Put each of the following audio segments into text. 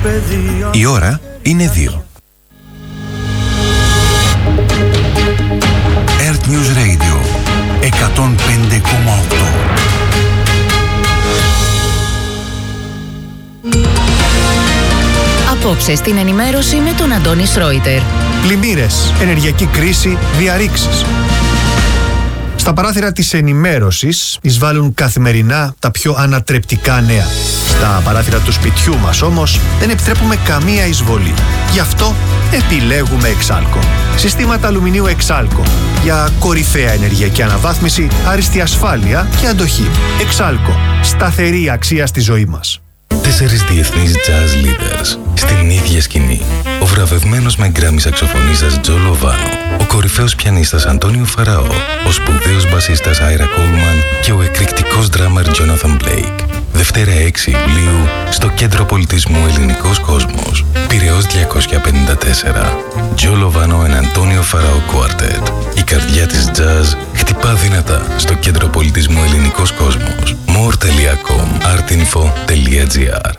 Η ώρα είναι 2. Earth News Radio 105,8. Απόψε στην ενημέρωση με τον Αντώνη Σρόιτερ. Πλημμύρες, ενεργειακή κρίση, διαρρήξεις. Στα παράθυρα της ενημέρωσης εισβάλλουν καθημερινά τα πιο ανατρεπτικά νέα. Στα παράθυρα του σπιτιού μας όμως δεν επιτρέπουμε καμία εισβολή. Γι' αυτό επιλέγουμε Exalco. Συστήματα αλουμινίου Exalco για κορυφαία ενεργειακή αναβάθμιση, άριστη ασφάλεια και αντοχή. Exalco. Σταθερή αξία στη ζωή μας. 4 διεθνείς jazz leaders στην ίδια σκηνή. Ο βραβευμένος με γκράμι σαξοφωνίστας Τζο Λοβάνο, ο κορυφαίος πιανίστας Αντώνιο Φαραώ, ο σπουδαίος μπασίστας Άιρα Κόλμαν και ο εκρηκτικός ντράμερ Τζόναθαν Μπλέικ. Δευτέρα 6 Ιουλίου στο Κέντρο Πολιτισμού Ελληνικός Κόσμος. Πειραιώς 254. Τζο Λοβάνο and Αντώνιο Φαραώ Quartet. Η καρδιά της jazz χτυπά δυνατά στο Κέντρο Πολιτισμού Ελληνικός Κόσμος. more.com artinfo.gr.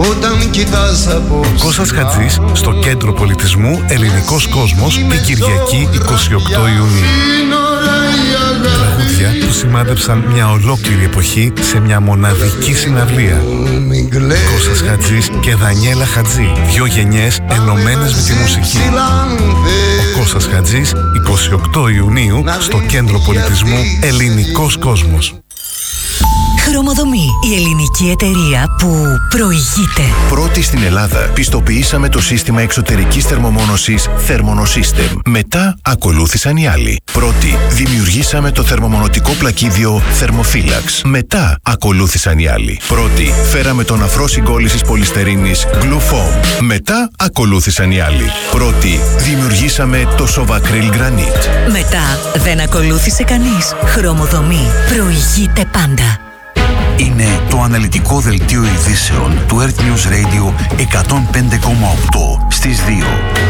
Κώστας Χατζής στο Κέντρο Πολιτισμού Ελληνικός Κόσμος την Κυριακή 28 Ιουνίου. Τραγούδια που σημάδεψαν μια ολόκληρη εποχή σε μια μοναδική συναυλία. Κώστας Χατζής και Δανιέλα Χατζή, 2 γενιές ενωμένες με τη μουσική. Ο Κώστας Χατζής 28 Ιουνίου στο Κέντρο Πολιτισμού Ελληνικός Κόσμος. Χρωμοδομή, η ελληνική εταιρεία που προηγείται. Πρώτη στην Ελλάδα πιστοποιήσαμε το σύστημα εξωτερικής θερμομόνωσης Thermonosystem. Μετά ακολούθησαν οι άλλοι. Πρώτη δημιουργήσαμε το θερμομονωτικό πλακίδιο Thermophilax. Μετά ακολούθησαν οι άλλοι. Πρώτη φέραμε τον αφρό συγκόλλησης πολυστερίνης Glue Foam. Μετά ακολούθησαν οι άλλοι. Πρώτη δημιουργήσαμε το Sovacryl Granite. Μετά δεν ακολούθησε κανείς. Χρωμοδομή, προηγείται πάντα. Είναι το αναλυτικό δελτίο ειδήσεων του Earth News Radio 105,8 στις 2.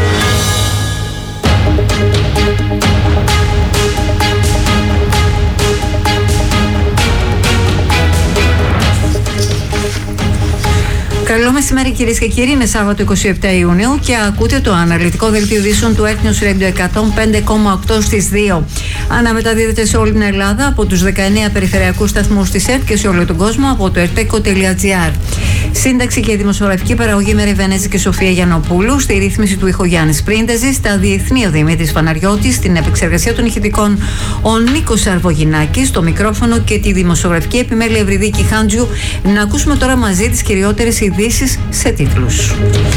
Καλό μεσημέρι κυρίες και κύριοι, είναι Σάββατο 27 Ιουνίου και ακούτε το αναλυτικό δελτίο ειδήσεων του Earth News Radio 105,8 στις 2. Αναμεταδίδεται σε όλη την Ελλάδα από τους 19 περιφερειακούς σταθμούς της ΕΡΤ και σε όλο τον κόσμο από το erteco.gr. Σύνταξη και δημοσιογραφική παραγωγή Μέρη Βενέζη και Σοφία Γιαννοπούλου. Στη ρύθμιση του ήχου Γιάννης Πρίντεζη. Στα διεθνή ο Δημήτρης Παναριώτης. Στην επεξεργασία των ηχητικών ο Νίκος Αρβογινάκης. Στο μικρόφωνο και τη δημοσιογραφική επιμέλεια Ευρυδίκη Χάντζιου. Να ακούσουμε τώρα μαζί τις κυριότερες ειδήσεις σε τίτλους.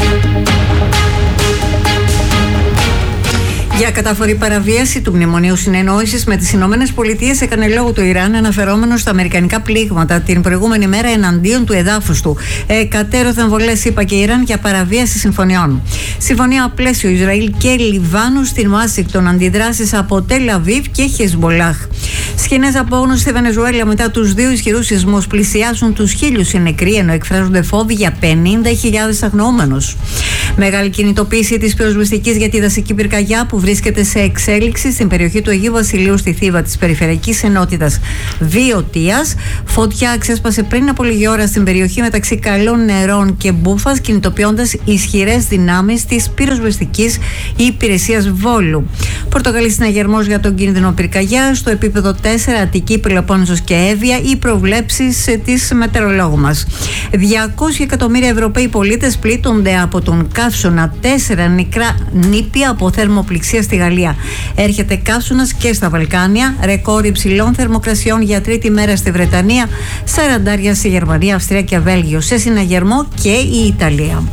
Για κατάφορη παραβίαση του Μνημονίου Συνεννόησης με τις Ηνωμένες Πολιτείες έκανε λόγο το Ιράν, αναφερόμενο στα αμερικανικά πλήγματα την προηγούμενη μέρα εναντίον του εδάφους του. Κατέρωθεν βολές, είπα, και Ιράν για παραβίαση συμφωνιών. Συμφωνία πλαίσιο Ισραήλ και Λιβάνου στην Ουάσιγκτον, αντιδράσεις από Τελ Αβίβ και Χεσμολάχ. Σκηνές απόγνωση στη Βενεζουέλα μετά τους 2 ισχυρούς σεισμούς, πλησιάσουν τους 1.000 οι νεκροί, ενώ εκφράζονται φόβοι για 50.000 αγνοούμενους. Μεγάλη κινητοποίηση της πυροσβεστικής για τη δασική πυρκαγιά που βρίσκεται σε εξέλιξη στην περιοχή του Αγίου Βασιλείου στη Θήβα της Περιφερειακής Ενότητας Βιωτίας. Φωτιά ξέσπασε πριν από λίγη ώρα στην περιοχή μεταξύ Καλών Νερών και Μπούφας, κινητοποιώντας ισχυρές δυνάμεις της πυροσβεστικής υπηρεσίας Βόλου. Πορτογαλής συναγερμός για τον κίνδυνο πυρκαγιά. Στο επίπεδο 4 Αττική, Πελοπόννησος και Εύβοια οι προβλέψεις της μετεωρολόγου μας. 200 εκατομμύρια Ευρωπαίοι πολίτες πλήττονται από τον καύσωνα. 4 νεκρά νήπια από θερμοπληξία στη Γαλλία. Έρχεται καύσωνας και στα Βαλκάνια. Ρεκόρ υψηλών θερμοκρασιών για τρίτη μέρα στη Βρετανία. 40 στη Γερμανία, Αυστρία και Βέλγιο. Σε συναγερμό και η Ιταλία.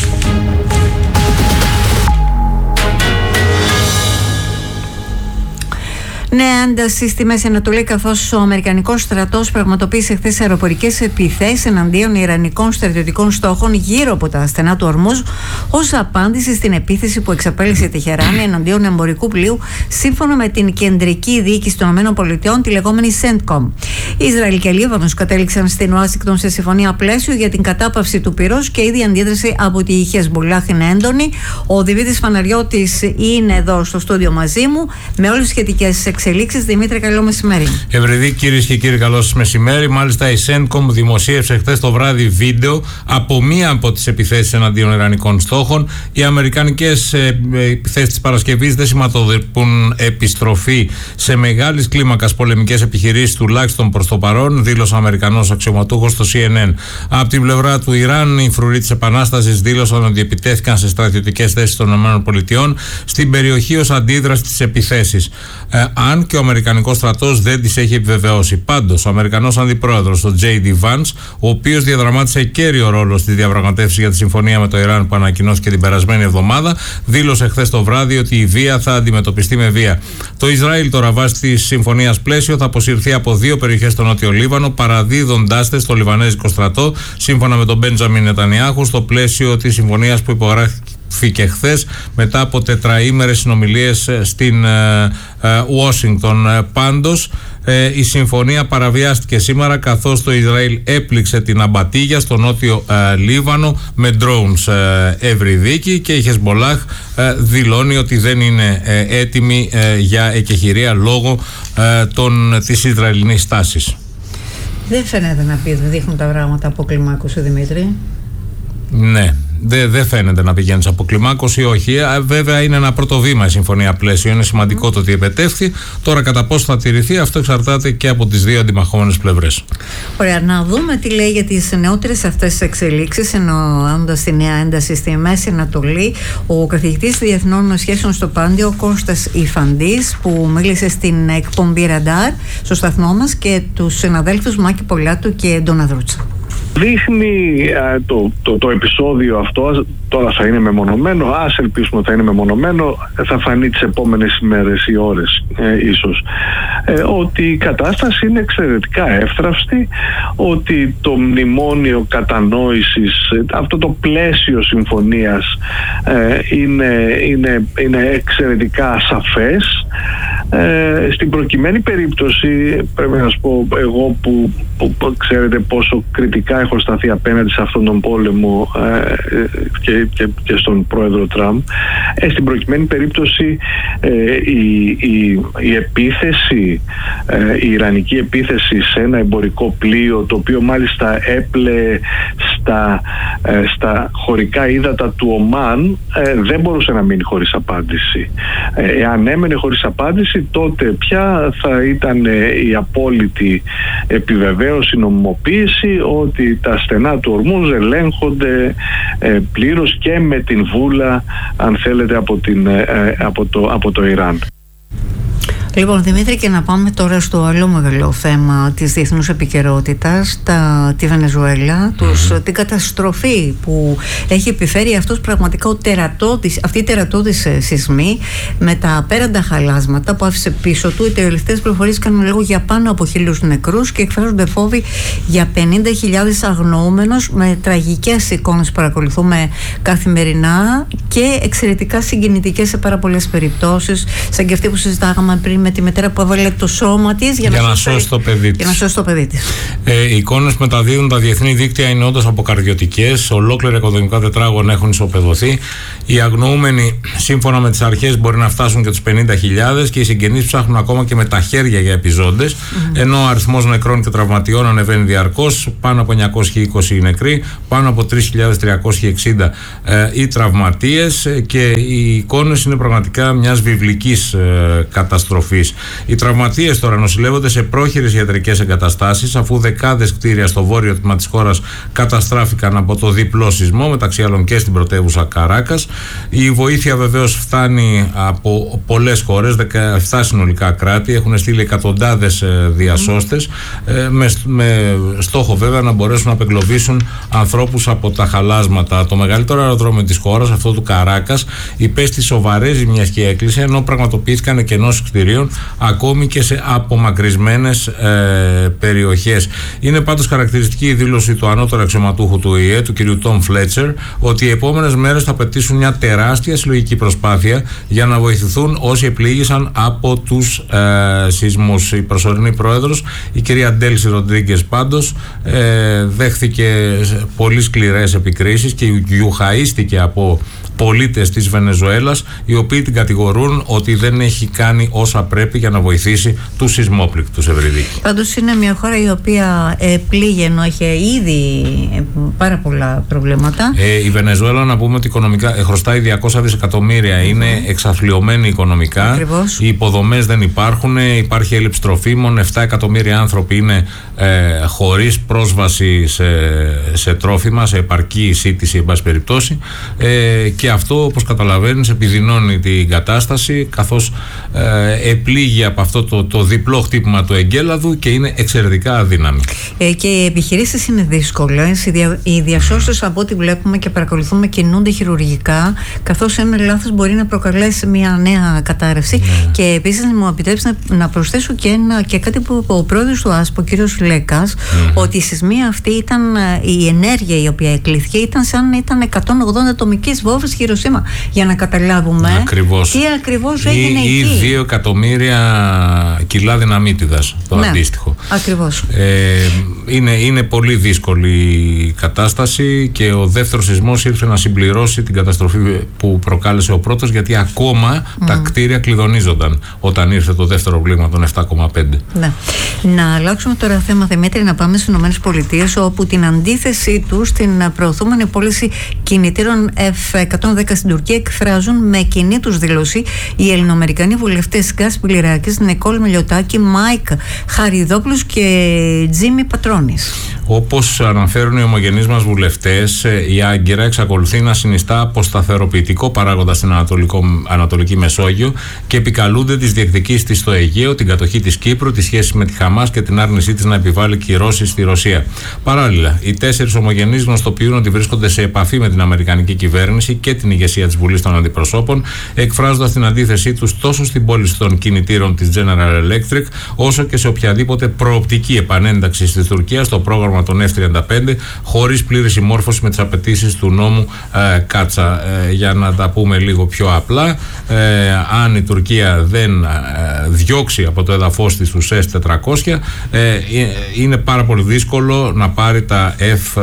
Νέα ένταση στη Μέση Ανατολή, καθώς ο Αμερικανικός στρατός πραγματοποίησε χθες αεροπορικές επιθέσεις εναντίον Ιρανικών στρατιωτικών στόχων γύρω από τα στενά του Ορμούζ, ως απάντηση στην επίθεση που εξαπέλυσε η Τεχεράνη εναντίον εμπορικού πλοίου, σύμφωνα με την κεντρική διοίκηση των ΗΠΑ, τη λεγόμενη CENTCOM. Ισραήλ και Λίβανος κατέληξαν στην Ουάσιγκτον σε συμφωνία πλαίσιο για την κατάπαυση του πυρός και ήδη αντίδραση από τη Χεσμολάχ είναι έντονη. Ο Δημήτρης Παναριώτης είναι εδώ στο στούντιο μαζί μου με όλες τις σχετικές εξελίξεις. εξελίξεις. Δημήτρη, καλό μεσημέρι. Ευρεδίκη, κυρίες και κύριοι, καλό σας μεσημέρι. Μάλιστα, η CENTCOM δημοσίευσε χθες το βράδυ βίντεο από μία από τις επιθέσεις εναντίον ιρανικών στόχων. Οι αμερικανικές επιθέσεις της Παρασκευής δεν σηματοδοτούν επιστροφή σε μεγάλης κλίμακας πολεμικές επιχειρήσεις, τουλάχιστον προς το παρόν, δήλωσε ο Αμερικανός αξιωματούχος στο CNN. Από την πλευρά του Ιράν, οι φρουροί της Επανάστασης δήλωσαν ότι επιτέθηκαν σε στρατιωτικές θέσεις των ΗΠΑ στην περιοχή ως αντίδραση στις επιθέσεις. Αν και ο Αμερικανικός στρατός δεν τις έχει επιβεβαιώσει. Πάντως, ο Αμερικανός αντιπρόεδρος, ο J.D. Vance, ο οποίος διαδραμάτισε κέριο ρόλο στη διαπραγματεύση για τη συμφωνία με το Ιράν που ανακοινώθηκε την περασμένη εβδομάδα, δήλωσε χθες το βράδυ ότι η βία θα αντιμετωπιστεί με βία. Το Ισραήλ, τώρα βάσει της συμφωνίας πλαίσιο, θα αποσυρθεί από 2 περιοχές στο Νότιο Λίβανο, παραδίδοντάς τες στο Λιβανέζικο στρατό, σύμφωνα με τον Μπέντζαμιν Νετανιάχου, στο πλαίσιο της συμφωνίας που υπογράφηκε χθες μετά από τετραήμερες συνομιλίες στην Ουάσιγκτον. Πάντως, η συμφωνία παραβιάστηκε σήμερα, καθώς το Ισραήλ έπληξε την Αμπατίγια στο Νότιο Λίβανο με drones, Ευρυδίκη, και η Χεσμολάχ δηλώνει ότι δεν είναι έτοιμη για εκεχηρία λόγω της Ισραηλινής στάσης. Δεν φαίνεται να πει ότι δείχνουν τα πράγματα από κλιμάκωση, Δημήτρη. Ναι. Δεν φαίνεται να πηγαίνει σε αποκλιμάκωση, όχι. Βέβαια, είναι ένα πρώτο βήμα η συμφωνία πλαίσιο. Είναι σημαντικό το ότι επετεύχθη. Τώρα, κατά πόσο θα τηρηθεί, αυτό εξαρτάται και από τις δύο αντιμαχόμενες πλευρές. Ωραία, να δούμε τι λέει για τις νεότερες αυτές εξελίξεις, εννοώντας τη νέα ένταση στη Μέση Ανατολή. Ο καθηγητής διεθνών σχέσεων στο Πάντιο, ο Κώστας Ιφαντής, που μίλησε στην εκπομπή Ραντάρ στο σταθμό μας, και τους συναδέλφους Μάκη Πολάτου και Ντόνα Δρούτσα. Δείχνει το επεισόδιο αυτό, τώρα θα είναι μεμονωμένο, ας ελπίσουμε θα είναι μεμονωμένο, θα φανεί τις επόμενες ημέρες ή ώρες ίσως, ότι η κατάσταση είναι εξαιρετικά εύθραυστη, ότι το μνημόνιο κατανόησης, αυτό το πλαίσιο συμφωνίας είναι εξαιρετικά σαφές. Στην προκειμένη περίπτωση, πρέπει να σου πω, εγώ που ξέρετε πόσο κριτικά έχω σταθεί απέναντι σε αυτόν τον πόλεμο και στον πρόεδρο Τραμπ, στην προκειμένη περίπτωση η επίθεση, η ιρανική επίθεση σε ένα εμπορικό πλοίο, το οποίο μάλιστα έπλεε στα χωρικά ύδατα του Ομάν, δεν μπορούσε να μείνει χωρίς απάντηση. Εάν έμενε χωρίς απάντηση, τότε πια θα ήταν η απόλυτη επιβεβαίωση, νομιμοποίηση ότι τα στενά του Ορμούζ ελέγχονται πλήρως και με την βούλα, αν θέλετε, από το Ιράν. Λοιπόν, Δημήτρη, και να πάμε τώρα στο άλλο μεγάλο θέμα της διεθνούς επικαιρότητας, τη Βενεζουέλα, την καταστροφή που έχει επιφέρει αυτός πραγματικά αυτή η τερατώδης σεισμή, με τα απέραντα χαλάσματα που άφησε πίσω του. Οι τελευταίες πληροφορίες κάνουν λόγο για πάνω από 1.000 νεκρούς και εκφράζονται φόβοι για 50.000 αγνοούμενους, με τραγικές εικόνες που παρακολουθούμε καθημερινά και εξαιρετικά συγκινητικές σε πάρα πολλές περιπτώσεις, σαν και αυτή που συζητάγαμε πριν με τη μητέρα που έβαλε το σώμα της για να σώσει το παιδί της. Οι εικόνες που μεταδίδουν τα διεθνή δίκτυα είναι όντως αποκαρδιωτικές. Ολόκληρα οικοδομικά τετράγωνα έχουν ισοπεδωθεί. Οι αγνοούμενοι, σύμφωνα με τις αρχές, μπορεί να φτάσουν και τους 50.000 και οι συγγενείς ψάχνουν ακόμα και με τα χέρια για επιζώντες. Ενώ ο αριθμός νεκρών και τραυματιών ανεβαίνει διαρκώς. Πάνω από 920 οι νεκροί, πάνω από 3.360 οι τραυματίες, και οι εικόνες είναι πραγματικά μιας βιβλικής καταστροφής. Οι τραυματίες τώρα νοσηλεύονται σε πρόχειρες ιατρικές εγκαταστάσεις, αφού δεκάδες κτίρια στο βόρειο τμήμα της χώρας καταστράφηκαν από το διπλό σεισμό, μεταξύ άλλων και στην πρωτεύουσα Καράκας. Η βοήθεια βεβαίως φτάνει από πολλές χώρες, 17 συνολικά κράτη, έχουν στείλει εκατοντάδες διασώστες, με στόχο βέβαια να μπορέσουν να απεγκλωβίσουν ανθρώπους από τα χαλάσματα. Το μεγαλύτερο αεροδρόμιο της χώρας, αυτό του Καράκας, υπέστη σοβαρές ζημιές και έκλεισε, ενώ πραγματοποιήθηκαν εκενώσεις κτηρίων ακόμη και σε απομακρυσμένες περιοχές. Είναι πάντως χαρακτηριστική η δήλωση του ανώτερου αξιωματούχου του ΟΗΕ, του κ. Τόμ Φλέτσερ, ότι οι επόμενες μέρες θα απαιτήσουν μια τεράστια συλλογική προσπάθεια για να βοηθηθούν όσοι επλήγησαν από τους σεισμούς. Η προσωρινή πρόεδρος, η κυρία Ντέλση Ροντρίγκες, πάντως δέχθηκε πολύ σκληρές επικρίσεις και γιουχαίστηκε από πολίτες της Βενεζουέλας, οι οποίοι την κατηγορούν ότι δεν έχει κάνει όσα πρέπει για να βοηθήσει τους σεισμόπληκτους, Ευρυδίκη. Πάντως είναι μια χώρα η οποία πλήγει, ενώ είχε ήδη πάρα πολλά προβλήματα. Η Βενεζουέλα, να πούμε ότι οικονομικά χρωστάει 200 δισεκατομμύρια, είναι εξαθλιωμένη οικονομικά. Ακριβώς. Οι υποδομές δεν υπάρχουν, υπάρχει έλλειψη τροφίμων, 7 εκατομμύρια άνθρωποι είναι χωρίς πρόσβαση σε τρόφιμα, σε επαρκή σύντηση, εν πάση περιπτώσει, και αυτό, όπως καταλαβαίνεις, επιδεινώνει την κατάσταση, καθώς επλήγει από αυτό το διπλό χτύπημα του εγκέλαδου και είναι εξαιρετικά αδύναμη. Και οι επιχειρήσεις είναι δύσκολες. Οι διασώσεις, από ό,τι βλέπουμε και παρακολουθούμε, κινούνται χειρουργικά, καθώς ένα λάθος μπορεί να προκαλέσει μια νέα κατάρρευση. Και επίσης μου επιτρέψει να προσθέσω και κάτι που είπε ο πρόεδρος του ΑΣΠ, ο κύριος Λέκας, ότι η σεισμή αυτή ήταν, η ενέργεια η οποία εκλήθηκε ήταν σαν να ήταν 180 ατομικές βόμβες στη Χιροσίμα, για να καταλάβουμε τι ακριβώς έγινε εκεί. Ή 2 εκατομμύρια κιλά δυναμίτιδας, το αντίστοιχο. Ακριβώς. Είναι πολύ δύσκολη η κατάσταση και ο δεύτερος σεισμός ήρθε να συμπληρώσει την καταστροφή που προκάλεσε ο πρώτος, γιατί ακόμα τα κτίρια κλειδονίζονταν όταν ήρθε το δεύτερο πλήγμα των 7,5. Ναι. Να αλλάξουμε τώρα θέμα, Δημήτρη, να πάμε στις ΗΠΑ, όπου την αντίθεσή τους στην προωθούμενη πώληση κινητήρων F-110 στην Τουρκία εκφράζουν με κοινή τους δήλωση οι ελληνοαμερικανοί βουλευτές Γκάς Πιλιράκης, Νικόλ Μελιωτάκη, Μάικ Χαριδόπουλος και Τζίμι Πατρώνης. Όπως αναφέρουν οι ομογενείς μας βουλευτές, η Άγκυρα εξακολουθεί να συνιστά αποσταθεροποιητικό παράγοντα στην Ανατολική Μεσόγειο και επικαλούνται τις διεκδικήσεις της στο Αιγαίο, την κατοχή της Κύπρου, τη σχέση με τη Χαμάς και την άρνησή της να επιβάλλει κυρώσεις στη Ρωσία. Παράλληλα, οι 4 ομογενείς γνωστοποιούν ότι βρίσκονται σε επαφή με την Αμερικανική κυβέρνηση και την ηγεσία της Βουλής των Αντιπροσώπων, εκφράζοντας την αντίθεσή τους τόσο στην πώληση των κινητήρων της General Electric, όσο και σε οποιαδήποτε προοπτική επανένταξη της Τουρκίας στο πρόγραμμα των F-35, χωρίς πλήρη συμμόρφωση με τις απαιτήσεις του νόμου Κάτσα. Για να τα πούμε λίγο πιο απλά, αν η Τουρκία δεν διώξει από το έδαφος της τους S-400, είναι πάρα πολύ δύσκολο να πάρει τα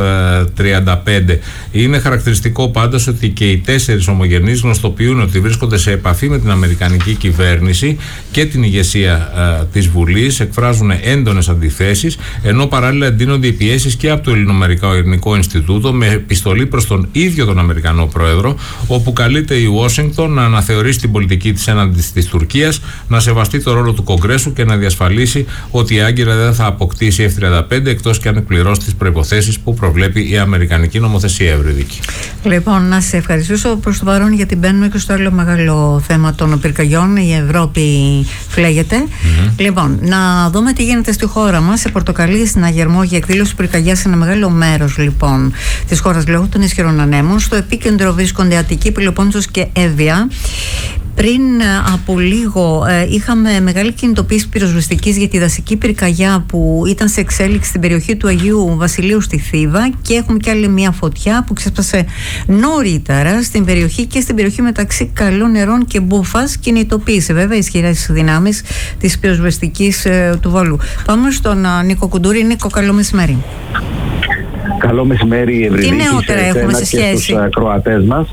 F-35. Είναι χαρακτηριστικό πάντως ότι και οι 4 ομογενείς γνωστοποιούν ότι βρίσκονται σε επαφή με την Αμερικανική κυβέρνηση και την ηγεσία της Βουλής, εκφράζουν έντονες αντιθέσεις, ενώ παράλληλα εντείνονται οι πιέσεις και από το Ελληνοαμερικανικό Ινστιτούτο με επιστολή προς τον ίδιο τον Αμερικανό Πρόεδρο, όπου καλείται η Ουάσιγκτον να αναθεωρήσει την πολιτική της έναντι της Τουρκίας, να σεβαστεί το ρόλο του Κογκρέσου και να διασφαλίσει ότι η Άγκυρα δεν θα αποκτήσει F-35 εκτός και αν εκπληρώσει τις προϋποθέσεις που προβλέπει η Αμερικανική νομοθεσία, Ευρυδίκη. Λοιπόν, να σε ευχαριστήσω προς το παρόν, γιατί μπαίνουμε και στο άλλο μεγάλο θέμα των πυρκαγιών. Η Ευρώπη φλέγεται. Λοιπόν, να δούμε τι γίνεται στη χώρα μας. Σε Πορτοκαλί, στην Αγερμό, για εκδήλωση πυρκαγιά σε ένα μεγάλο μέρος λοιπόν της χώρας λόγω των ισχυρών ανέμων. Στο επίκεντρο βρίσκονται Αττική, Πελοπόννησος και Εύβοια. Πριν από λίγο είχαμε μεγάλη κινητοποίηση πυροσβεστικής για τη δασική πυρκαγιά που ήταν σε εξέλιξη στην περιοχή του Αγίου Βασιλείου στη Θήβα, και έχουμε και άλλη μια φωτιά που ξέσπασε νωρίτερα στην περιοχή και στην περιοχή μεταξύ Καλών Νερών και Μπούφας. Κινητοποίησε βέβαια ισχυρές δυνάμεις της πυροσβεστικής του Βόλου. Πάμε στον Νίκο Κουντούρη. Νίκο, καλό μεσημέρι. Καλό μεσημέρι, Ευρυδίκη. Τι νεότερα έχουμε σε σχέση? Στους ακροατές μας.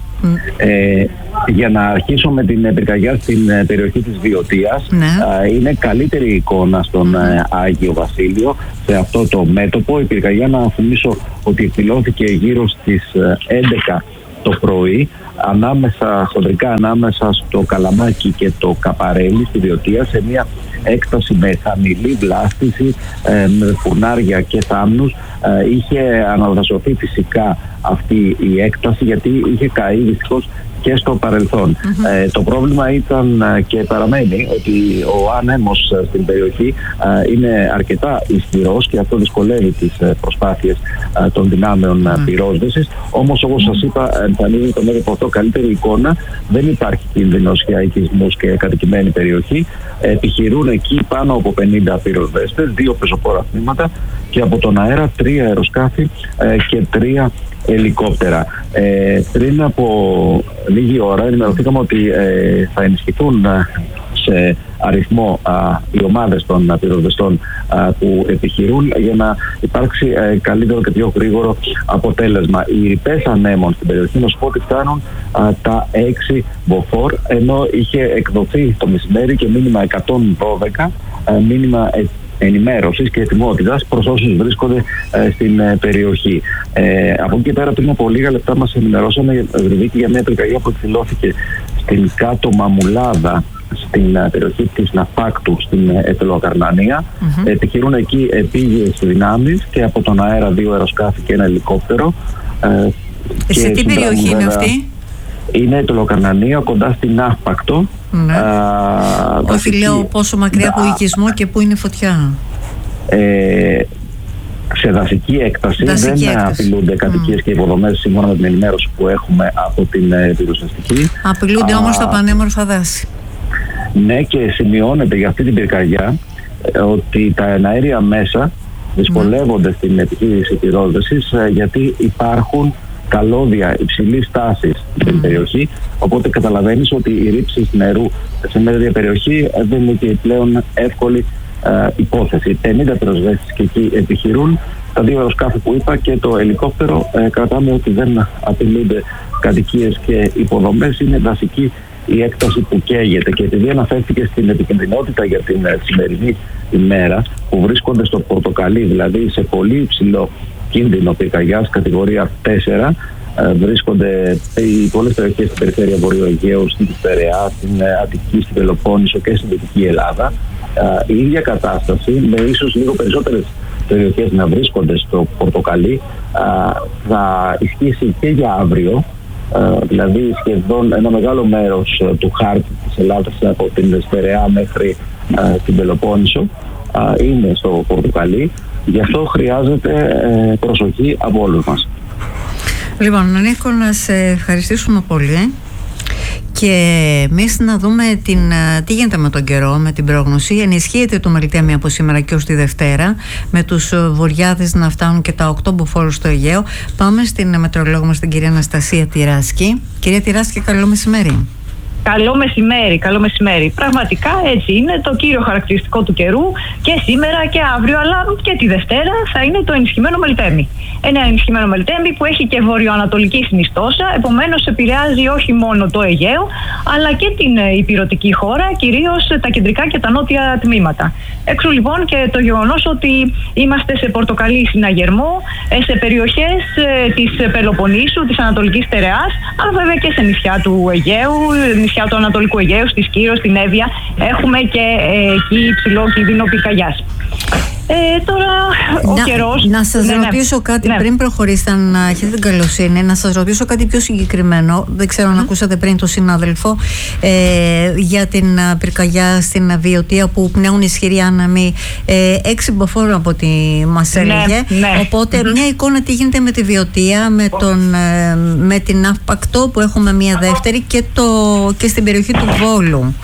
Για να αρχίσω με την πυρκαγιά στην περιοχή της Βιωτίας, είναι καλύτερη εικόνα στον Άγιο Βασίλειο, σε αυτό το μέτωπο. Η πυρκαγιά, να θυμίσω ότι εκδηλώθηκε γύρω στις 11 το πρωί, χοντρικά ανάμεσα στο Καλαμάκι και το Καπαρέλι στη Βιωτία, σε μια έκταση με χαμηλή βλάστηση, με φουρνάρια και θάμνους. Είχε αναδασωθεί φυσικά αυτή η έκταση, γιατί είχε καεί δυστυχώς και στο παρελθόν. Το πρόβλημα ήταν και παραμένει ότι ο άνεμος στην περιοχή είναι αρκετά ισχυρός και αυτό δυσκολεύει τις προσπάθειες των δυνάμεων πυρόσβεσης. Όμως, όπως σας είπα, εμφανίζει το μέτωπο αυτό καλύτερη εικόνα. Δεν υπάρχει κίνδυνος για οικισμούς και κατοικημένη περιοχή. Επιχειρούν εκεί πάνω από 50 πυροσβέστες, 2 πεζοπόρα τμήματα και από τον αέρα 3 αεροσκάφη και 3 ελικόπτερα. Πριν από λίγη ώρα ενημερωθήκαμε ότι θα ενισχυθούν σε αριθμό οι ομάδες των πυροσβεστών που επιχειρούν για να υπάρξει καλύτερο και πιο γρήγορο αποτέλεσμα. Οι ρηπές ανέμων στην περιοχή να σου πω ότι φτάνουν τα 6 μποφόρ, ενώ είχε εκδοθεί το μεσημέρι και μήνυμα 112, μήνυμα ενημέρωσης και ετοιμότητας προς όσους βρίσκονται στην περιοχή. Από εκεί και πέρα, πριν από λίγα λεπτά μας ενημερώσαμε για μια πυρκαγιά που εκδηλώθηκε στην κάτω Μαμουλάδα, στην περιοχή της Ναφάκτου, στην Ετωλοκαρνανία. Επιχειρούν εκεί επίγειες δυνάμεις και από τον αέρα 2 αεροσκάφη και ένα ελικόπτερο. Σε τι περιοχή είναι αυτή? Είναι η Ετωλοκαρνανία, κοντά στην Ναύπακτο. Ναι. Όχι, λέω πόσο μακριά από οικισμό και πού είναι φωτιά. Σε δασική έκταση. Δεν απειλούνται κατοικίες και υποδομές σύμφωνα με την ενημέρωση που έχουμε από την πυροσβεστική. Απειλούνται όμως τα πανέμορφα δάση. Ναι, και σημειώνεται για αυτή την πυρκαγιά ότι τα εναέρια μέσα δυσκολεύονται στην επιχείρηση πυρόσβεσης γιατί υπάρχουν καλώδια υψηλής τάσης στην περιοχή, οπότε καταλαβαίνεις ότι η ρήψη νερού σε μια τέτοια περιοχή δεν είναι και πλέον εύκολη υπόθεση. 50 πυροσβέστες και εκεί επιχειρούν, τα 2 αεροσκάφη που είπα και το ελικόπτερο. Κρατάμε ότι δεν απειλούνται κατοικίες και υποδομές, είναι δασική η έκταση που καίγεται. Και επειδή αναφέρθηκε στην επικινδυνότητα για την σημερινή ημέρα, που βρίσκονται στο πορτοκαλί, δηλαδή σε πολύ υψηλό κίνδυνο πυρκαγιάς κατηγορία 4, βρίσκονται οι πολλές περιοχές στην περιφέρεια Βορείου Αιγαίου, στην Πειραιά, στην Αττική, στην Πελοπόννησο και στην Δυτική Ελλάδα. Η ίδια κατάσταση, με ίσως λίγο περισσότερες περιοχές να βρίσκονται στο πορτοκαλί, θα ισχύσει και για αύριο. Δηλαδή σχεδόν ένα μεγάλο μέρος του χάρτη της Ελλάδας από την Πειραιά μέχρι την Πελοπόννησο είναι στο πορτοκαλί. Γι' αυτό χρειάζεται προσοχή από όλους μας. Λοιπόν, Νίκο, να σε ευχαριστήσουμε πολύ και εμείς να δούμε τι γίνεται με τον καιρό, με την πρόγνωση. Ενισχύεται το Μελιτέμι από σήμερα και ως τη Δευτέρα, με τους βορειάδες να φτάνουν και τα 8 μποφόρ στο Αιγαίο. Πάμε στην μετεωρολόγο μας, την κυρία Αναστασία Τυράσκη. Κυρία Τυράσκη, καλό μεσημέρι. Καλό μεσημέρι, καλό μεσημέρι. Πραγματικά έτσι είναι το κύριο χαρακτηριστικό του καιρού και σήμερα και αύριο, αλλά και τη Δευτέρα θα είναι το ενισχυμένο Μελιτέμι. Ένα ενισχυμένο Μελιτέμι που έχει και βορειοανατολική συνιστόσα, επομένως επηρεάζει όχι μόνο το Αιγαίο, αλλά και την ηπειρωτική χώρα, κυρίως τα κεντρικά και τα νότια τμήματα. Έξω λοιπόν και το γεγονός ότι είμαστε σε πορτοκαλί συναγερμό, σε περιοχές της Πελοποννήσου, της Ανατολικής Στερεάς, αλλά βέβαια και σε νησιά του Αιγαίου, νησιά του Ανατολικού Αιγαίου, στη Σκύρο, στην Εύβοια, έχουμε και εκεί υψηλό κίνδυνο πυρκαγιάς. Τώρα ο καιρός... Να σας ρωτήσω κάτι πριν προχωρήσετε, αν έχετε την καλοσύνη, να σας ρωτήσω κάτι πιο συγκεκριμένο. Δεν ξέρω αν ακούσατε πριν τον συνάδελφο για την πυρκαγιά στην Βιωτία που πνέουν ισχυροί άνεμοι, 6 μποφόρ από ό,τι μας έλεγε. Οπότε μια εικόνα τι γίνεται με τη Βιωτία, με την Ναύπακτο που έχουμε μια δεύτερη και στην περιοχή του Βόλου.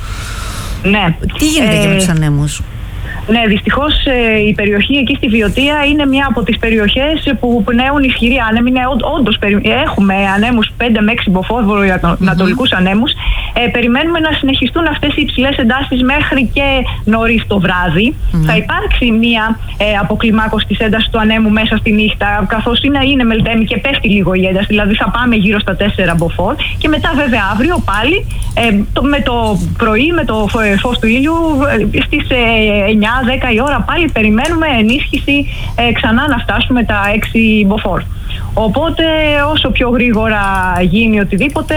Τι γίνεται και με τους ανέμους? Ναι, δυστυχώς η περιοχή εκεί στη Βιωτία είναι μια από τις περιοχές που πνέουν ισχυροί άνεμοι. Όντως έχουμε ανέμους 5 με 6 μποφόρ, βορειοανατολικούς ανέμους. Περιμένουμε να συνεχιστούν αυτές οι υψηλές εντάσεις μέχρι και νωρίς το βράδυ. Θα υπάρξει μια αποκλιμάκωση της έντασης του ανέμου μέσα στη νύχτα, καθώς είναι Μελιτέμι και πέφτει λίγο η ένταση, δηλαδή θα πάμε γύρω στα 4 μποφόρ. Και μετά βέβαια αύριο πάλι με το πρωί, με το φως του ήλιου, στις 9-10 η ώρα πάλι περιμένουμε ενίσχυση ξανά να φτάσουμε τα 6 μποφόρ. Οπότε όσο πιο γρήγορα γίνει οτιδήποτε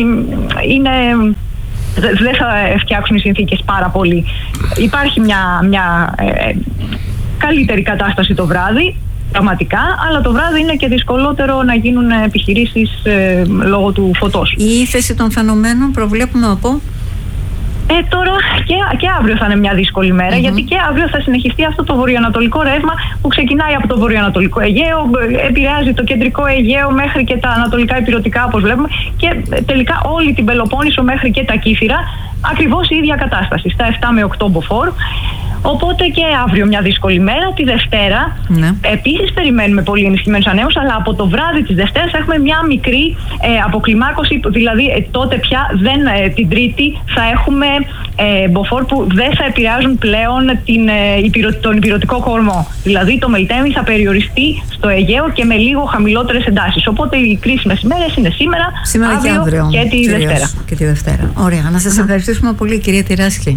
δεν θα φτιάξουν οι συνθήκες πάρα πολύ. Υπάρχει μια καλύτερη κατάσταση το βράδυ, πραγματικά, αλλά το βράδυ είναι και δυσκολότερο να γίνουν επιχειρήσεις λόγω του φωτός. Η ύφεση των φαινομένων προβλέπουμε από... Τώρα και αύριο θα είναι μια δύσκολη μέρα, γιατί και αύριο θα συνεχιστεί αυτό το βορειοανατολικό ρεύμα που ξεκινάει από το βορειοανατολικό Αιγαίο, επηρεάζει το κεντρικό Αιγαίο μέχρι και τα ανατολικά ηπειρωτικά, όπως βλέπουμε, και τελικά όλη την Πελοπόννησο μέχρι και τα Κύθυρα, ακριβώς η ίδια κατάσταση, στα 7 με 8 μποφόρ. Οπότε και αύριο μια δύσκολη μέρα. Τη Δευτέρα επίσης περιμένουμε πολύ ενισχυμένους ανέμους, αλλά από το βράδυ της Δευτέρας έχουμε μια μικρή αποκλιμάκωση, δηλαδή τότε πια την Τρίτη θα έχουμε μποφόρ που δεν θα επηρεάζουν πλέον τον υπηρετικό κορμό. Δηλαδή το Μελτέμι θα περιοριστεί στο Αιγαίο και με λίγο χαμηλότερες εντάσεις. Οπότε οι κρίσιμες ημέρες είναι σήμερα αύριο και τη Δευτέρα. Ωραία. Να σας ευχαριστήσουμε πολύ, κυρία Τυράσχη.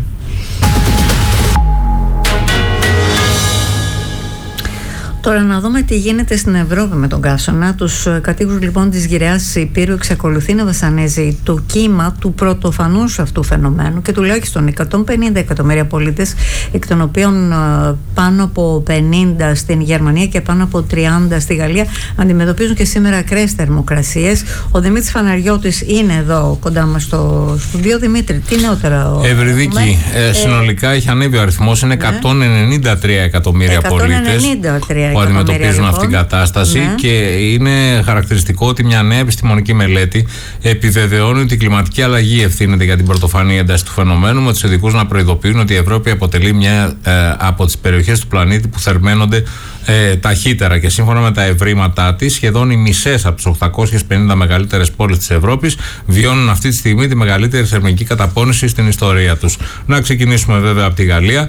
Τώρα να δούμε τι γίνεται στην Ευρώπη με τον καύσωνα. Τους κατοίκους λοιπόν της Γυραιάς Υπήρου εξακολουθεί να βασανίζει το κύμα του πρωτοφανούς αυτού φαινομένου και τουλάχιστον 150 εκατομμύρια πολίτες, εκ των οποίων πάνω από 50 στην Γερμανία και πάνω από 30 στη Γαλλία, αντιμετωπίζουν και σήμερα ακραίες θερμοκρασίες. Ο Δημήτρης Φαναριώτης είναι εδώ κοντά μας στο στούντιο. Δημήτρη, τι νεότερα? Ευρυδίκη, συνολικά έχει ανέβει ο αριθμός, είναι 193 εκατομμύρια πολίτες που αντιμετωπίζουν αυτήν την κατάσταση, και είναι χαρακτηριστικό ότι μια νέα επιστημονική μελέτη επιβεβαιώνει ότι η κλιματική αλλαγή ευθύνεται για την πρωτοφανή ένταση του φαινομένου, με τους ειδικούς να προειδοποιούν ότι η Ευρώπη αποτελεί μια από τις περιοχές του πλανήτη που θερμαίνονται ταχύτερα, και σύμφωνα με τα ευρήματά της, σχεδόν οι μισές από τις 850 μεγαλύτερες πόλεις της Ευρώπης βιώνουν αυτή τη στιγμή τη μεγαλύτερη θερμική καταπώνηση στην ιστορία τους. Να ξεκινήσουμε βέβαια από τη Γαλλία,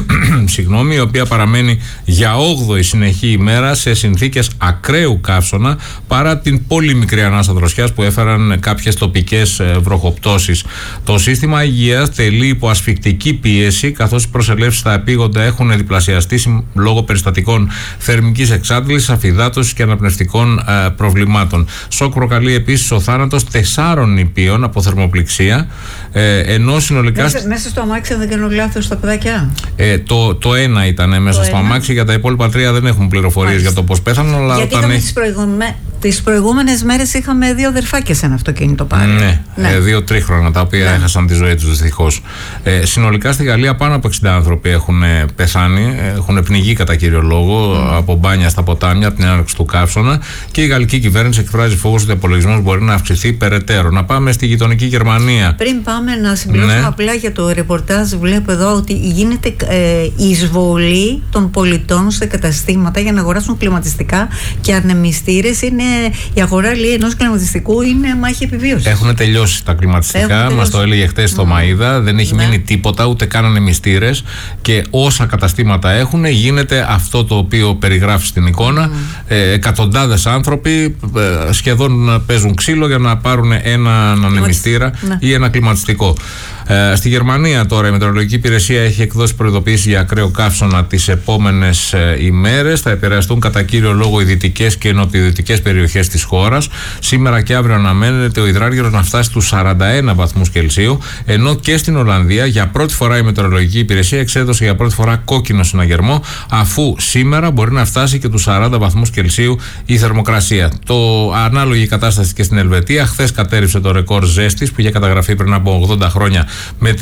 η οποία παραμένει για 8η συνεχή ημέρα σε συνθήκες ακραίου καύσωνα, παρά την πολύ μικρή ανάσα δροσιάς που έφεραν κάποιες τοπικές βροχοπτώσεις. Το σύστημα υγείας τελεί υπό ασφυκτική πίεση, καθώς οι προσελεύσεις στα επίγοντα έχουν διπλασιαστεί λόγω περιστατικών θερμικής εξάντλησης, αφυδάτωσης και αναπνευστικών προβλημάτων. Σοκ προκαλεί επίσης ο θάνατος 4 νηπίων από θερμοπληξία, ενώ συνολικά. Μέσα στο αμάξι, δεν κάνω λάθος, τα παιδάκια. Το ένα ήταν μέσα στο αμάξι, για τα υπόλοιπα 3 δεν έχουν πληροφορίες για το πώς πέθαναν. Αλλά γιατί τις προηγούμενες μέρες είχαμε 2 αδερφάκια σε ένα αυτοκίνητο πάλι. Ναι. 2 τρίχρονα τα οποία έχασαν τη ζωή τους δυστυχώς. Συνολικά στη Γαλλία πάνω από 60 άνθρωποι έχουν πεθάνει, έχουν πνιγεί κατά κύριο λόγο από μπάνια στα ποτάμια από την έναρξη του καύσωνα, και η γαλλική κυβέρνηση εκφράζει φόβος ότι ο υπολογισμός μπορεί να αυξηθεί περαιτέρω. Να πάμε στη γειτονική Γερμανία. Πριν πάμε να συμπληρώσουμε απλά για το ρεπορτάζ, βλέπω εδώ ότι γίνεται εισβολή των πολιτών σε καταστήματα για να αγοράσουν κλιματιστικά και ανεμιστήρες. Η αγορά ενός κλιματιστικού είναι μάχη επιβίωσης. Έχουν τελειώσει τα κλιματιστικά, μας το έλεγε χτες στο Μαΐδα, δεν έχει μείνει τίποτα, ούτε καν ανεμιστήρες, και όσα καταστήματα έχουν, γίνεται αυτό το οποίο περιγράφει στην εικόνα. Εκατοντάδες άνθρωποι σχεδόν παίζουν ξύλο για να πάρουν έναν ανεμιστήρα ή ένα κλιματιστικό. Στη Γερμανία τώρα η Μετεωρολογική Υπηρεσία έχει εκδώσει προειδοποιήσεις για ακραίο καύσωνα τις επόμενες ημέρες. Θα επηρεαστούν κατά κύριο λόγο οι δυτικές και νοτιοδυτικές περιοχές της χώρας. Σήμερα και αύριο αναμένεται ο υδράργυρος να φτάσει στους 41 βαθμούς Κελσίου, ενώ και στην Ολλανδία για πρώτη φορά η Μετεωρολογική Υπηρεσία εξέδωσε για πρώτη φορά κόκκινο συναγερμό, αφού σήμερα μπορεί να φτάσει και τους 40 βαθμούς Κελσίου η θερμοκρασία. Ανάλογη κατάσταση και στην Ελβετία. Χθες κατέρριψε το ρεκόρ ζέστης που είχε καταγραφεί πριν από 80 χρόνια με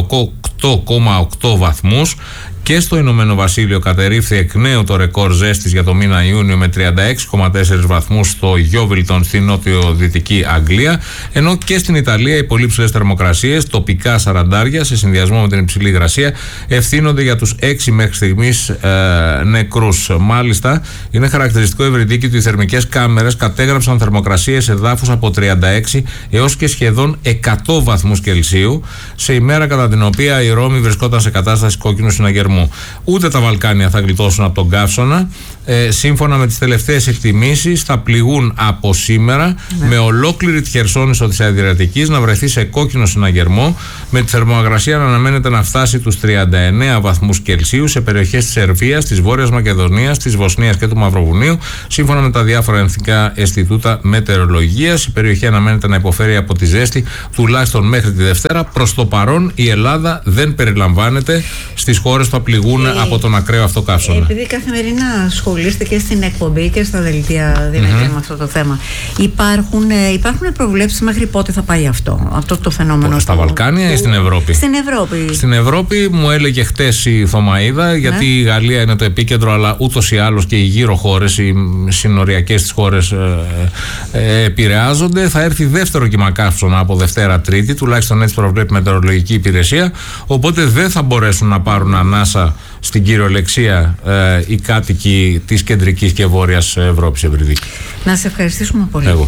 38,8 βαθμούς. Και στο Ηνωμένο Βασίλειο κατερρίφθη εκ νέου το ρεκόρ ζέστης για το μήνα Ιούνιο με 36,4 βαθμούς στο Γιόβιλτον στη νότιο-δυτική Αγγλία, ενώ και στην Ιταλία οι πολύ ψηλές θερμοκρασίες, τοπικά 40, σε συνδυασμό με την υψηλή υγρασία, ευθύνονται για τους 6 μέχρι στιγμής νεκρούς. Μάλιστα, είναι χαρακτηριστικό, Ευρυδίκη, ότι οι θερμικές κάμερες κατέγραψαν θερμοκρασίες εδάφους από 36 έως και σχεδόν 100 βαθμούς Κελσίου, σε ημέρα κατά την οποία η Ρώμη βρισκόταν σε κατάσταση κόκκινου συναγερμού. Ούτε τα Βαλκάνια θα γλιτώσουν από τον καύσωνα. Σύμφωνα με τις τελευταίες εκτιμήσεις, θα πληγούν από σήμερα, με ολόκληρη τη Χερσόνησο της Αδριατικής να βρεθεί σε κόκκινο συναγερμό, με τη θερμοκρασία να αναμένεται να φτάσει τους 39 βαθμούς Κελσίου σε περιοχές της Σερβίας, της Βόρειας Μακεδονίας, της Βοσνίας και του Μαυροβουνίου, σύμφωνα με τα διάφορα εθνικά Ινστιτούτα Μετεωρολογίας. Η περιοχή αναμένεται να υποφέρει από τη ζέστη τουλάχιστον μέχρι τη Δευτέρα. Προς το παρόν, η Ελλάδα δεν περιλαμβάνεται στις χώρες που πληγούν από τον ακραίο αυτό καύσωνα. Επειδή καθημερινά ασχολείστε και στην εκπομπή και στα δελτία με αυτό το θέμα, υπάρχουν προβλέψεις μέχρι πότε θα πάει αυτό το φαινόμενο? Στα Βαλκάνια ή στην Ευρώπη? Στην Ευρώπη μου έλεγε χτες η Θωμαΐδα, γιατί η Γαλλία είναι το επίκεντρο, αλλά ούτως ή άλλως και οι γύρω χώρες, οι συνοριακές της χώρες επηρεάζονται. Θα έρθει δεύτερο κύμα καύσωνα από Δευτέρα Τρίτη, τουλάχιστον έτσι προβλέπει η Μετεωρολογική Υπηρεσία, οπότε δεν θα μπορέσουν να πάρουν ανάσα στην κυριολεξία οι κάτοικοι της κεντρικής και βόρειας Ευρώπης. Ευρυδίκη, να σε ευχαριστήσουμε πολύ. Εγώ.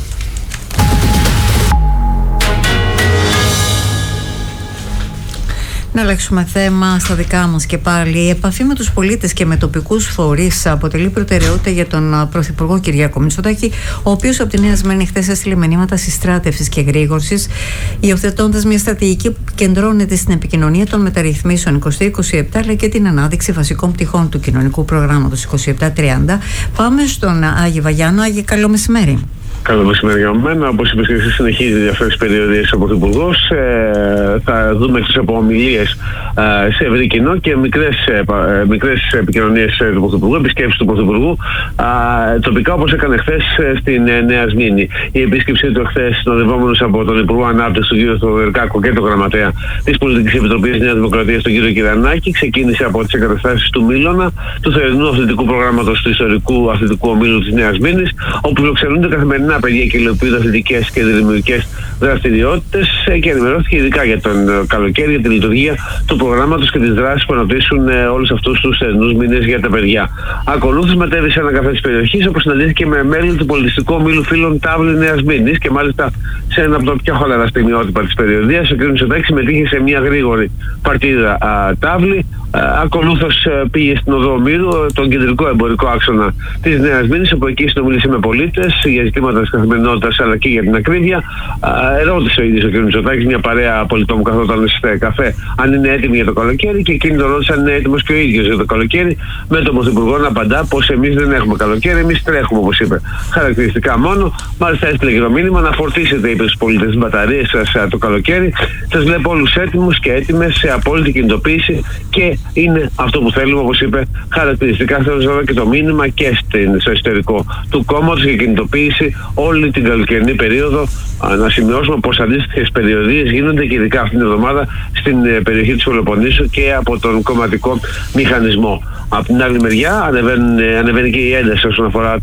Να αλλάξουμε θέμα στα δικά μας και πάλι. Η επαφή με τους πολίτες και με τοπικούς φορείς αποτελεί προτεραιότητα για τον Πρωθυπουργό Κυριάκο Μητσοτάκη, ο οποίος από τη Νέα Σμύρνη χθες έστειλε μηνύματα συστράτευσης και γρήγορσης, υιοθετώντας μια στρατηγική που κεντρώνεται στην επικοινωνία των μεταρρυθμίσεων 2027 αλλά και την ανάδειξη βασικών πτυχών του κοινωνικού προγράμματος 2730. Πάμε στον Άγη Βαγιάννο. Άγη, καλό μεσημέρι. Καλό μεσημέρι για μένα. Όπως είπες και εσύ, συνεχίζει διαφέρεις περιοδίες ο Πρωθυπουργός. Θα δούμε τις ομιλίες σε ευρύ κοινό και μικρές επικοινωνίες του Πρωθυπουργού, επισκέψεις του Πρωθυπουργού τοπικά, όπως έκανε χθες στην Νέα Σμύρνη. Η επίσκεψή του χθες, συνοδευόμενος από τον Υπουργό Ανάπτυξης, τον κύριο Θοδωρικάκο, και τον Γραμματέα της Πολιτικής Επιτροπής Νέας Δημοκρατίας, τον κύριο Κυρανάκη, ξεκίνησε από τις εγκαταστάσεις του Μήλωνα, του θερινού αθλητικού προγράμματος του ιστορικού αθλητικού ομίλου της Νέας Σμύρνης, όπου φιλοξενούνται καθημερινά παιδιά και υλοποιούνται αθλητικές και δημιουργικές δραστηριότητες, και ενημερώθηκε ειδικά για τον καλοκαίρι, για τη λειτουργία του προγράμματος και τις δράσεις που αναπτύσσουν όλους αυτούς τους θερινούς μήνες για τα παιδιά. Ακολούθως μετέβη σε ένα καφέ της περιοχής, όπου συναντήθηκε με μέλη του πολιτιστικού ομίλου φίλων Τάβλη Νέας Σμύρνης, και μάλιστα σε ένα από τα πιο χαλαρά στιγμιότυπα της περιοδίας. Ο κ. Μητσοτάκης συμμετείχε σε μια γρήγορη παρτίδα Τάβλη. Ακολούθως πήγε στην Οδό Ομήρου, τον κεντρικό εμπορικό άξονα της Νέας Σμύρνης, όπου εκεί συνομίλησε με πολίτες για ζητήματα της καθημερινότητας αλλά και για την ακρίβεια. Ρώτησε ο ίδιος ο κ. Μητσοτάκης μια παρέα πολιτών που καθόταν σε καφέ αν είναι έτοιμοι για το καλοκαίρι, και εκείνοι τον ρώτησαν αν είναι έτοιμος και ο ίδιος για το καλοκαίρι, με τον Πρωθυπουργό να απαντά πως εμείς δεν έχουμε καλοκαίρι, εμείς τρέχουμε, όπως είπε. Χαρακτηριστικά μόνο. Μάλιστα έστειλε και το μήνυμα να φορτίσετε, είπε στους πολίτες, τις μπαταρίες σας το καλοκαίρι. Σας βλέπω όλους έτοιμους και έτοιμες σε απόλυτη κινητοποίηση, και είναι αυτό που θέλουμε, όπως είπε. Χαρακτηριστικά θέλω να δω και το μήνυμα και στο εσωτερικό του κόμματος για κινητοποίηση όλη την καλοκαιρινή περίοδο. Να σημειώσουμε πως αντίστοιχες περιοδίες γίνονται και ειδικά αυτήν την εβδομάδα στην περιοχή της Πελοποννήσου και από τον κομματικό μηχανισμό. Από την άλλη μεριά ανεβαίνει και η ένταση όσον αφορά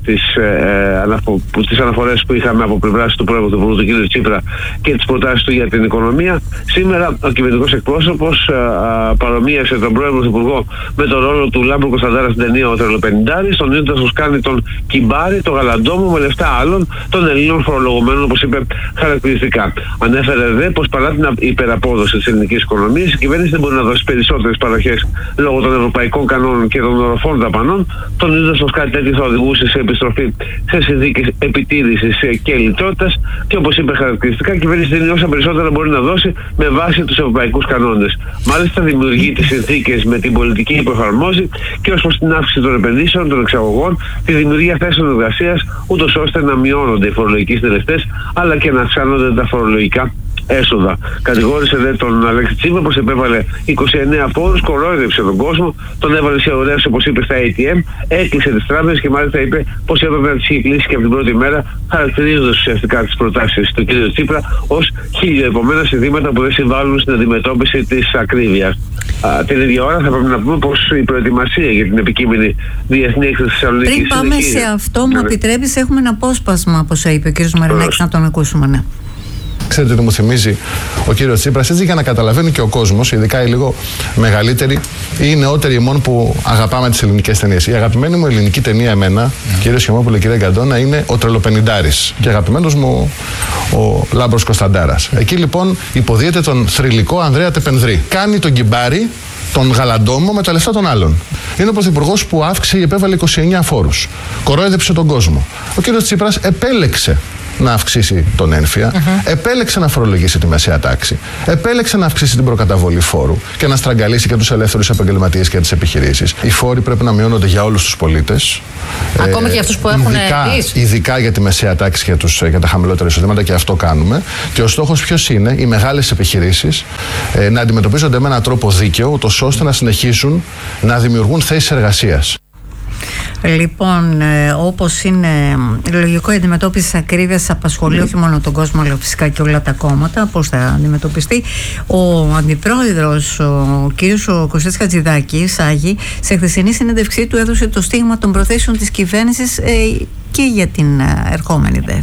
τις αναφορές που είχαμε από πλευράς του Πρόεδρου του κ. Τσίπρα και τις προτάσεις του για την οικονομία. Σήμερα ο κυβερνητικός εκπρόσωπος παρομοίασε τον Πρόεδρο Πρωθυπουργό με τον ρόλο του Λάμπρου Κωνσταντάρα στην ταινία «Ο Τρελοπενηντάρης», τονίζοντας πως κάνει τον Κυμπάρη, τον Γαλαντόμο, με λεφτά άλλων των Ελλήνων φορολογουμένων, όπως είπε χαρακτηριστικά. Ανέφερε δε πως παρά την υπεραπόδοση της ελληνικής οικονομίας, η κυβέρνηση δεν μπορεί να δώσει περισσότερες παροχές λόγω των ευρωπαϊκών κανόνων και των οροφών δαπανών, τονίζοντας πως κάτι τέτοιο θα οδηγούσε σε επιστροφή σε συνθήκες επιτήρησης και λιτότητας, και όπως είπε χαρακτηριστικά, η κυβέρνηση δίνει όσα περισσότερα μπορεί να δώσει με βάση τους ευρωπαϊκούς κανόνες. Μάλιστα δημιουργεί τις συνθήκες με την πολιτική που εφαρμόζει και ως προς την αύξηση των επενδύσεων, των εξαγωγών, τη δημιουργία θέσεων εργασίας, ούτως ώστε να μειώνονται οι φορολογικοί συντελεστές αλλά και να αυξάνονται τα φορολογικά έσοδα. Κατηγόρησε δε τον Αλέξη Τσίπρα πως επέβαλε 29 φόρους, κορόιδεψε τον κόσμο, τον έβαλε σε ωραίες, όπως είπε, στα ATM, έκλεισε τις τράπεζες, και μάλιστα είπε πως έπρεπε να τις είχε κλείσει και από την πρώτη μέρα, χαρακτηρίζοντας ουσιαστικά τις προτάσεις του κ. Τσίπρα ως χιλιοεπομένα συνθήματα που δεν συμβάλλουν στην αντιμετώπιση της ακρίβειας. Την ίδια ώρα θα πρέπει να πούμε πως η προετοιμασία για την επικείμενη διεθνή έκθεση της Θεσσαλονίκης. Πριν πάμε σε αυτό, μου επιτρέπεις, έχουμε ένα απόσπασμα από όσα είπε ο κ. Μαρινάκης, να τον ακούσουμε. Ναι. Ξέρετε τι μου θυμίζει ο κύριος Τσίπρας, έτσι για να καταλαβαίνει και ο κόσμος, ειδικά οι λίγο μεγαλύτεροι ή οι νεότεροι ημών που αγαπάμε τις ελληνικές ταινίες. Η αγαπημένη μου ελληνική ταινία εμένα, κύριο Σχημόπουλε, κύριε Γκαντώνα, είναι «Ο Τρελοπενηντάρης», και αγαπημένος μου ο Λάμπρος Κωνσταντάρας. Εκεί λοιπόν υποδίεται τον θρυλικό Ανδρέα Τεπενδρή. Κάνει τον Κυμπάρη, τον Γαλαντόμο, με τα λεφτά των άλλων. Είναι ο πρωθυπουργός που αύξησε ή επέβαλε 29 φόρους. Κορόιδεψε τον κόσμο. Ο κύριος Τσίπρας επέλεξε να αυξήσει τον ένφια, επέλεξε να φορολογήσει τη μεσαία τάξη, επέλεξε να αυξήσει την προκαταβολή φόρου και να στραγγαλίσει και τους ελεύθερους επαγγελματίες και τις επιχειρήσεις. Οι φόροι πρέπει να μειώνονται για όλους τους πολίτες. Ακόμα και για αυτούς που έχουν ειδικά για τη μεσαία τάξη και για τα χαμηλότερα εισοδήματα, και αυτό κάνουμε. Και ο στόχος ποιος είναι? Οι μεγάλες επιχειρήσεις να αντιμετωπίζονται με έναν τρόπο δίκαιο, ούτως ώστε να συνεχίσουν να δημιουργούν θέσεις εργασίας. Λοιπόν, όπως είναι λογικό, η αντιμετώπιση της ακρίβειας απασχολεί όχι μόνο τον κόσμο, αλλά φυσικά και όλα τα κόμματα. Πώς θα αντιμετωπιστεί? Ο αντιπρόεδρος, ο κύριος Κωστής Χατζηδάκης, Άγη, σε χθεσινή συνέντευξή του έδωσε το στίγμα των προθέσεων της κυβέρνησης και για την ερχόμενη ΔΕΘ.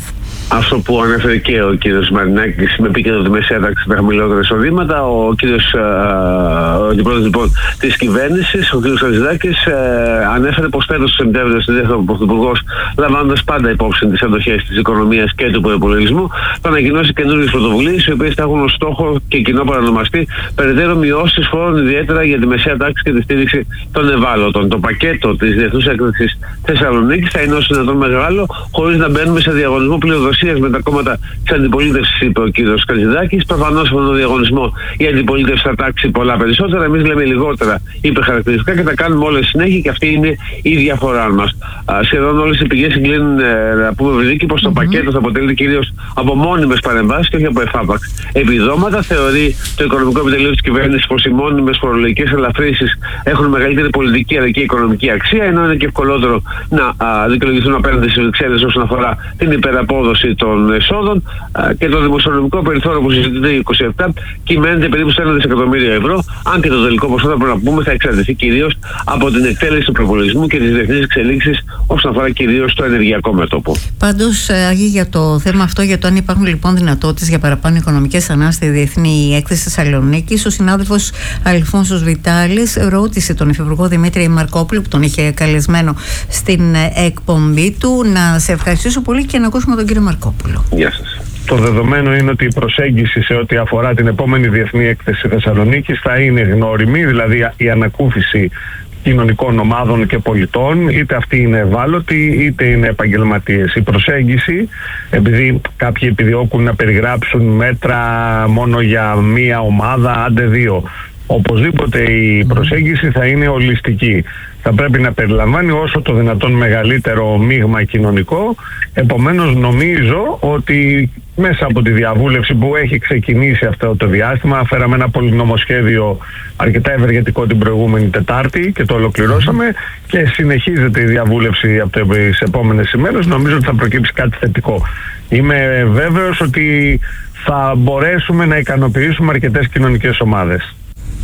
αυτό που ανέφερε και ο κύριος Μαρινάκης με επίκεντρο τη μεσαία τάξη στα χαμηλότερα εισοδήματα. Ο κύριος αντιπρόεδρος λοιπόν της κυβέρνησης, ο κύριος Χατζηδάκης, ανέφερε πως φέτος το Σεπτέμβριο στην δεύτερη ο Πρωθυπουργός, λαμβάνοντας πάντα υπόψη τις αντοχές της οικονομίας και του προϋπολογισμού, θα ανακοινώσει καινούριες πρωτοβουλίες, οι οποίες θα έχουν ως στόχο και κοινό παρανομαστή περαιτέρω μειώσεις φόρων, ιδιαίτερα για τη μεσαία τάξη και τη στήριξη των ευάλωτων. Το πακέτο της Διεθνούς Έκθεσης Θεσσαλονίκης θα είναι όσο δυνατόν μεγάλο, χωρίς να μπαίνουμε σε διαγωνισμό πλειοδοσίας με τα κόμματα της αντιπολίτευσης, είπε ο κύριος Χατζηδάκης. Προφανώς από τον διαγωνισμό η αντιπολίτευση θα τάξει πολλά περισσότερα. Εμείς λέμε λιγότερα, είπε χαρακτηριστικά, και τα κάνουμε όλες συνέχεια, και αυτή είναι η διαφορά μας. Σχεδόν όλες οι πηγές συγκλίνουν, να πούμε βρυδίκη, πως το πακέτο θα αποτελείται κυρίως από μόνιμες παρεμβάσεις και όχι από εφάπαξ επιδόματα. Θεωρεί το Οικονομικό Επιτελείο της Κυβέρνησης πως οι μόνιμες φορολογικές ελαφρύσεις έχουν μεγαλύτερη πολιτική αλλά και οικονομική αξία, ενώ είναι και ευκολότερο να δικαιολογηθούν απέναντι στις Βρυξέλλες όσον αφορά την υπεραπόδοση των εσόδων, και το δημοσιονομικό περιθώριο που συζητείται 27 κυμαίνεται περίπου στο 1 δισεκατομμύριο ευρώ, αν και το τελικό ποσό θα πρέπει να πούμε θα εξαρτηθεί κυρίως από την εκτέλεση του προπολογισμού και τις διεθνείς εξελίξεις όσον αφορά κυρίως το ενεργειακό μέτωπο. Πάντως, Άγιε, για το θέμα αυτό, για το αν υπάρχουν λοιπόν δυνατότητες για παραπάνω οικονομικές ανάσεις στη Διεθνή Έκθεση Θεσσαλονίκης, ο συνάδελφος Αλφόνσος Βιτάλης ρώτησε τον Υφυπουργό Δημήτρη Μαρκόπουλο, που τον είχε καλεσμένο στην εκπομπή του. Να σε ευχαριστήσω πολύ και να ακούσουμε τον κύριο Μαρκόπουλο. Γεια σας. Το δεδομένο είναι ότι η προσέγγιση σε ό,τι αφορά την επόμενη Διεθνή Έκθεση Θεσσαλονίκης θα είναι γνώριμη, δηλαδή η ανακούφιση κοινωνικών ομάδων και πολιτών, είτε αυτοί είναι ευάλωτοι είτε είναι επαγγελματίες. Η προσέγγιση, επειδή κάποιοι επιδιώκουν να περιγράψουν μέτρα μόνο για μία ομάδα, άντε δύο, οπωσδήποτε η προσέγγιση θα είναι ολιστική. Θα πρέπει να περιλαμβάνει όσο το δυνατόν μεγαλύτερο μείγμα κοινωνικό. Επομένως νομίζω ότι μέσα από τη διαβούλευση που έχει ξεκινήσει αυτό το διάστημα, φέραμε ένα πολυνομοσχέδιο αρκετά ευεργετικό την προηγούμενη Τετάρτη και το ολοκληρώσαμε, και συνεχίζεται η διαβούλευση από τις επόμενες ημέρες. Νομίζω ότι θα προκύψει κάτι θετικό. Είμαι βέβαιος ότι θα μπορέσουμε να ικανοποιήσουμε αρκετές κοινωνικές ομάδες.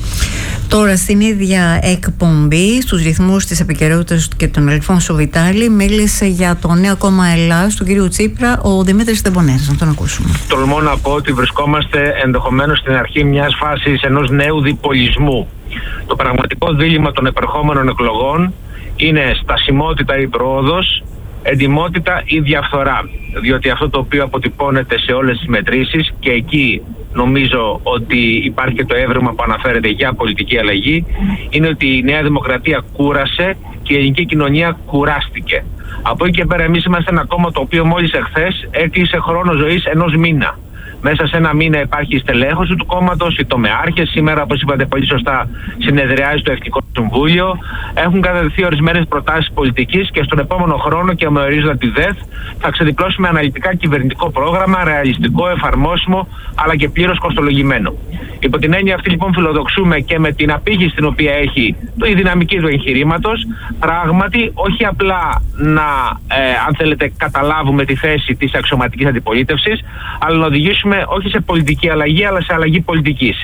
Τώρα στην ίδια εκπομπή, στους ρυθμούς της επικαιρότητας και τον Αλφόνσο Βιτάλη, μίλησε για το νέο κόμμα Ελλάς του κ. Τσίπρα ο Δημήτρης Τεμπονέρας. Να τον ακούσουμε. Τολμώ να πω ότι βρισκόμαστε ενδεχομένως στην αρχή μιας φάσης ενός νέου διπολισμού. Το πραγματικό δίλημμα των επερχόμενων εκλογών είναι στασιμότητα ή πρόοδος, εντιμότητα ή διαφθορά. Διότι αυτό το οποίο αποτυπώνεται σε όλες τις μετρήσεις, και εκεί νομίζω ότι υπάρχει και το έβρεμα που αναφέρεται για πολιτική αλλαγή, είναι ότι η Νέα Δημοκρατία κούρασε και η ελληνική κοινωνία κουράστηκε. Από εκεί και πέρα εμείς είμαστε ένα κόμμα το οποίο μόλις εχθές έκλεισε χρόνο ζωής ενός μήνα. Μέσα σε ένα μήνα υπάρχει η στελέχωση του κόμματος, οι τομεάρχες. Σήμερα, όπως είπατε πολύ σωστά, συνεδριάζει το Εθνικό Συμβούλιο. Έχουν καταδεχθεί ορισμένες προτάσεις πολιτικής, και στον επόμενο χρόνο, και με ορίζοντα τη ΔΕΘ, θα ξεδιπλώσουμε αναλυτικά κυβερνητικό πρόγραμμα, ρεαλιστικό, εφαρμόσιμο, αλλά και πλήρως κοστολογημένο. Υπό την έννοια αυτή, λοιπόν, φιλοδοξούμε, και με την απήχηση την οποία έχει η δυναμική του εγχειρήματος, πράγματι όχι απλά να, αν θέλετε, καταλάβουμε τη θέση της αξιωματικής αντιπολίτευσης, αλλά να οδηγήσουμε όχι σε πολιτική αλλαγή, αλλά σε αλλαγή πολιτικής.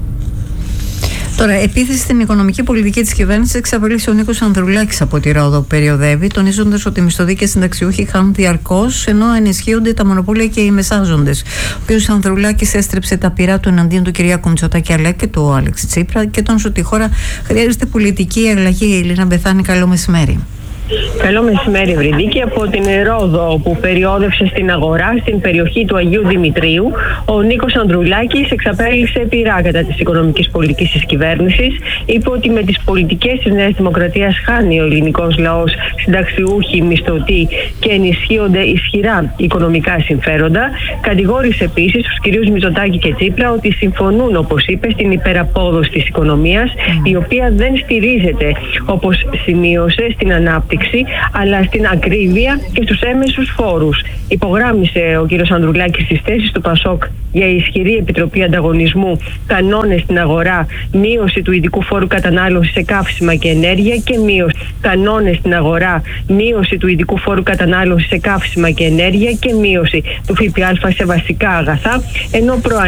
Τώρα, επίθεση στην οικονομική πολιτική της κυβέρνησης εξαπέλυσε ο Νίκος Ανδρουλάκης από τη Ρόδο που περιοδεύει, τονίζοντας ότι οι μισθωτοί και συνταξιούχοι χάνουν διαρκώς, ενώ ενισχύονται τα μονοπόλια και οι μεσάζοντες. Ο κ. Ανδρουλάκης έστρεψε τα πειρά του εναντίον του Κυριάκου Μητσοτάκη αλλά και του Άλεξη Τσίπρα, και τόνισε ότι η χώρα χρειάζεται πολιτική αλλαγή. Η Ελίνα Μπεθάνη, καλό μεσημέρι. Καλό μεσημέρι, Βρυδίκη. Από την Ρόδο, που περιόδευσε στην αγορά στην περιοχή του Αγίου Δημητρίου, ο Νίκος Ανδρουλάκης εξαπέλυσε πειρά κατά της οικονομικής πολιτικής της κυβέρνησης. Είπε ότι με τις πολιτικές της Νέας Δημοκρατίας χάνει ο ελληνικός λαός, συνταξιούχοι, μισθωτοί, και ενισχύονται ισχυρά οικονομικά συμφέροντα. Κατηγόρησε επίσης τους κυρίους Μητσοτάκη και Τσίπρα ότι συμφωνούν, όπως είπε, στην υπεραπόδοση της οικονομίας, η οποία δεν στηρίζεται, όπως σημείωσε, στην ανάπτυξη, αλλά στην ακρίβεια και στους έμεσους φόρους. Υπογράμμισε ο κ. Ανδρουλάκης τις θέσεις του ΠΑΣΟΚ για ισχυρή επιτροπή ανταγωνισμού, κανόνες στην αγορά, μείωση του ειδικού φόρου κατανάλωσης σε καύσιμα και ενέργεια και μείωση. Κανόνες στην αγορά, μείωση του ειδικού φόρου κατανάλωσης σε καύσιμα και ενέργεια και μείωση του ΦΠΑ σε βασικά αγαθά, ενώ